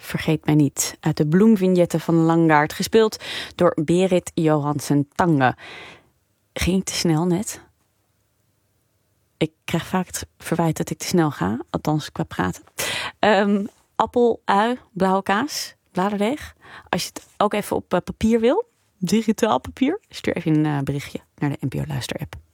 Vergeet mij niet. Uit de bloemvignetten van Langaard. Gespeeld door Berit Johansen Tange. Ging ik te snel net? Ik krijg vaak het verwijt dat ik te snel ga. Althans, qua praten. Appel, ui, blauwe kaas, bladerdeeg. Als je het ook even op papier wil, digitaal papier, stuur even een berichtje naar de NPO Luister app.